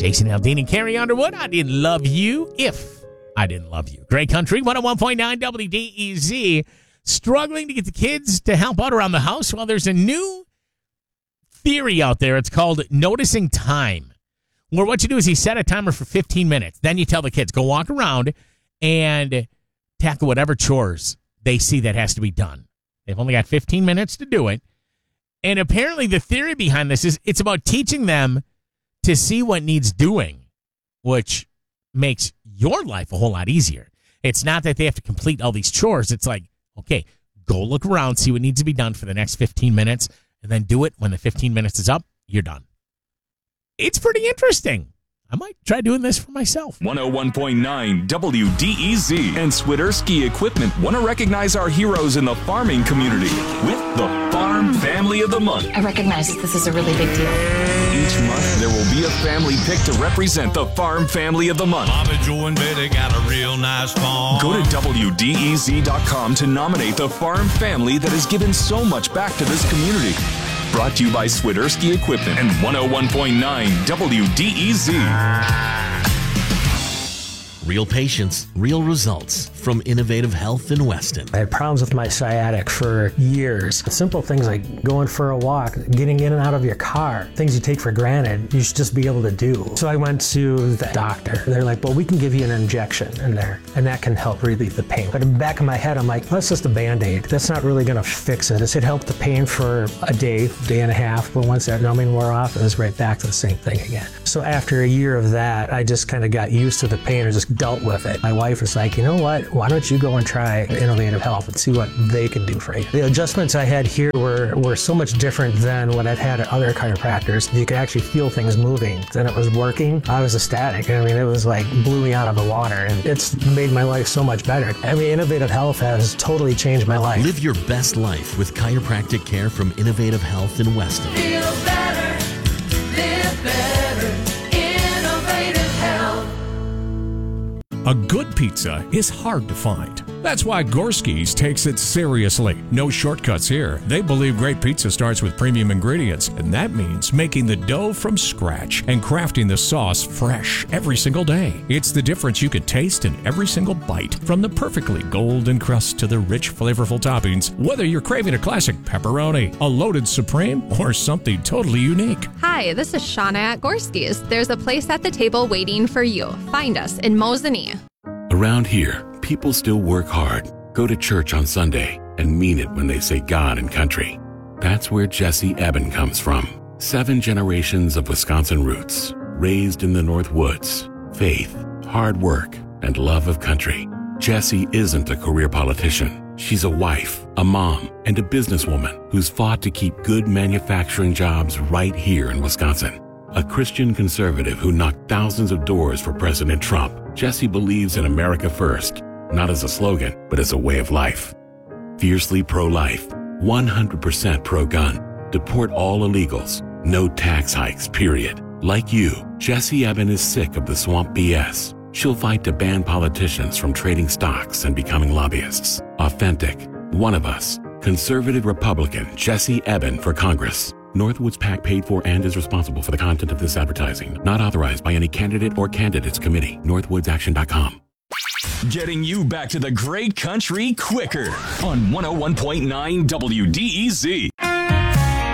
Jason Aldean and Carrie Underwood. I didn't love you if I didn't love you. Great Country, 101.9 WDEZ. Struggling to get the kids to help out around the house? Well, there's a new theory out there. It's called noticing time, where what you do is you set a timer for 15 minutes. Then you tell the kids, go walk around and tackle whatever chores they see that has to be done. They've only got 15 minutes to do it. And apparently the theory behind this is it's about teaching them to see what needs doing, which makes your life a whole lot easier. It's not that they have to complete all these chores. It's like, okay, go look around, see what needs to be done for the next 15 minutes, and then do it when the 15 minutes is up, you're done. It's pretty interesting. I might try doing this for myself. 101.9 WDEZ and Swiderski Equipment want to recognize our heroes in the farming community with the Farm Family of the Month. I recognize that this is a really big deal. Each month, there will be a family pick to represent the Farm Family of the Month. Bobby, Joe, and Betty got a real nice farm. Go to WDEZ.com to nominate the farm family that has given so much back to this community. Brought to you by Swiderski Equipment and 101.9 WDEZ. Real patients, real results from Innovative Health in Weston. I had problems with my sciatic for years. Simple things like going for a walk, getting in and out of your car, things you take for granted, you should just be able to do. So I went to the doctor. They're like, well, we can give you an injection in there, and that can help relieve the pain. But in the back of my head, I'm like, that's just a Band-Aid. That's not really going to fix it. It helped the pain for a day and a half, but once that numbing wore off, it was right back to the same thing again. So after a year of that, I just kind of got used to the pain and just dealt with it. My wife was like, you know what? Why don't you go and try Innovative Health and see what they can do for you? The adjustments I had here were so much different than what I've had at other chiropractors. You could actually feel things moving. Then it was working. I was ecstatic. I mean, it was like blew me out of the water, and it's made my life so much better. I mean, Innovative Health has totally changed my life. Live your best life with chiropractic care from Innovative Health in Weston. Feel better, live better, Innovative Health. A good pizza is hard to find. That's why Gorski's takes it seriously. No shortcuts here. They believe great pizza starts with premium ingredients, and that means making the dough from scratch and crafting the sauce fresh every single day. It's the difference you can taste in every single bite, from the perfectly golden crust to the rich, flavorful toppings, whether you're craving a classic pepperoni, a loaded supreme, or something totally unique. Hi, this is Shauna at Gorski's. There's a place at the table waiting for you. Find us in Mosinee. Around here, people still work hard, go to church on Sunday, and mean it when they say God and country. That's where Jesse Eben comes from. 7 generations of Wisconsin roots, raised in the North Woods, faith, hard work, and love of country. Jessie isn't a career politician. She's a wife, a mom, and a businesswoman who's fought to keep good manufacturing jobs right here in Wisconsin. A Christian conservative who knocked thousands of doors for President Trump, Jessie believes in America first, not as a slogan, but as a way of life. Fiercely pro-life, 100% pro-gun, deport all illegals, no tax hikes, period. Like you, Jessie Eben is sick of the swamp BS. She'll fight to ban politicians from trading stocks and becoming lobbyists. Authentic, one of us, conservative Republican Jessie Eben for Congress. Northwoods PAC paid for and is responsible for the content of this advertising. Not authorized by any candidate or candidates committee. NorthwoodsAction.com. Getting you back to the great country quicker on 101.9 WDEZ.